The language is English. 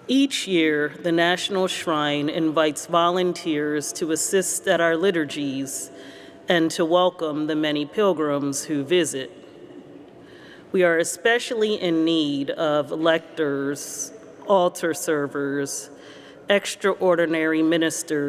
Each year, the National Shrine invites volunteers to assist at our liturgies and to welcome the many pilgrims who visit. We are especially in need of lectors, altar servers, extraordinary ministers,